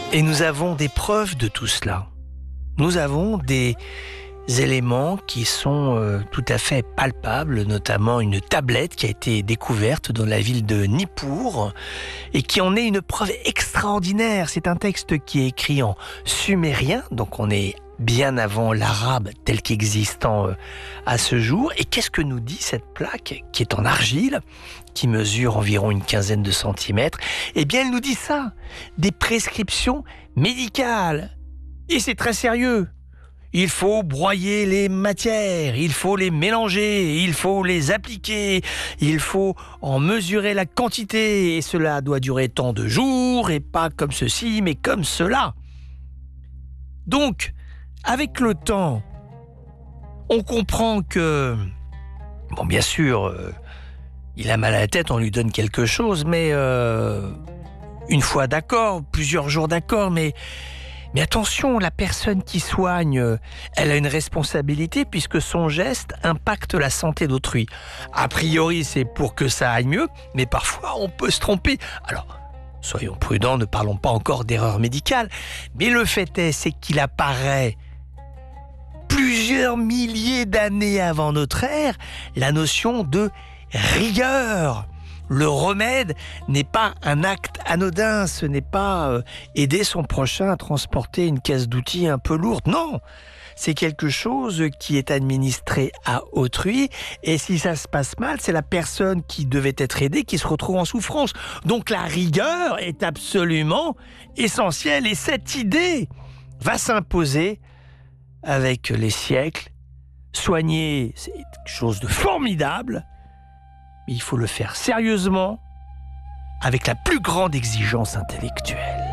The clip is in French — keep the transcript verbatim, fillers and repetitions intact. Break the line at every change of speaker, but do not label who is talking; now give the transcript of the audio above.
Et nous avons des preuves de tout cela. Nous avons des éléments qui sont euh, tout à fait palpables, notamment une tablette qui a été découverte dans la ville de Nippur et qui en est une preuve extraordinaire. C'est un texte qui est écrit en sumérien, donc on est bien avant l'arabe tel qu'existant euh, à ce jour. Et qu'est-ce que nous dit cette plaque qui est en argile, qui mesure environ une quinzaine de centimètres? Eh bien, elle nous dit ça, des prescriptions médicales. Et c'est très sérieux. Il faut broyer les matières, il faut les mélanger, il faut les appliquer, il faut en mesurer la quantité, et cela doit durer tant de jours, et pas comme ceci, mais comme cela. Donc, avec le temps, on comprend que, bon, bien sûr, euh, il a mal à la tête, on lui donne quelque chose, mais euh, une fois d'accord, plusieurs jours d'accord, mais... Mais attention, la personne qui soigne, elle a une responsabilité puisque son geste impacte la santé d'autrui. A priori, c'est pour que ça aille mieux, mais parfois on peut se tromper. Alors, soyons prudents, ne parlons pas encore d'erreur médicale, mais le fait est, c'est qu'il apparaît plusieurs milliers d'années avant notre ère la notion de rigueur. Le remède n'est pas un acte anodin, ce n'est pas euh, aider son prochain à transporter une caisse d'outils un peu lourde. Non, c'est quelque chose qui est administré à autrui et si ça se passe mal, c'est la personne qui devait être aidée qui se retrouve en souffrance. Donc la rigueur est absolument essentielle et cette idée va s'imposer avec les siècles. Soigner, c'est quelque chose de formidable. Mais il faut le faire sérieusement, avec la plus grande exigence intellectuelle.